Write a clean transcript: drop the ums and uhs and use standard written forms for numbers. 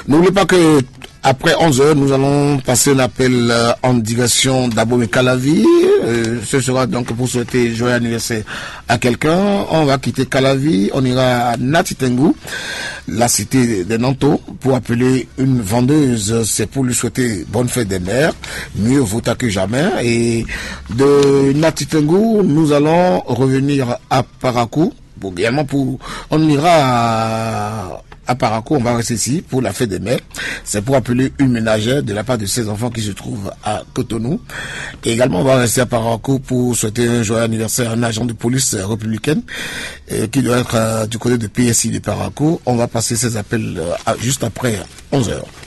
N'oubliez pas que après 11h, nous allons passer un appel en direction d'Abomey Calavi. Ce sera donc pour souhaiter joyeux anniversaire à quelqu'un. On va quitter Calavi, on ira à Natitengu, la cité des Nanto, pour appeler une vendeuse. C'est pour lui souhaiter bonne fête des mères, mieux vaut tard que jamais. Et de Natitengu, nous allons revenir à Parakou. On ira à Parakou, on va rester ici pour la fête des mères. C'est pour appeler une ménagère de la part de ses enfants qui se trouvent à Cotonou. Et également, on va rester à Parakou pour souhaiter un joyeux anniversaire à un agent de police républicaine qui doit être du côté de PSI de Parakou. On va passer ces appels juste après 11h.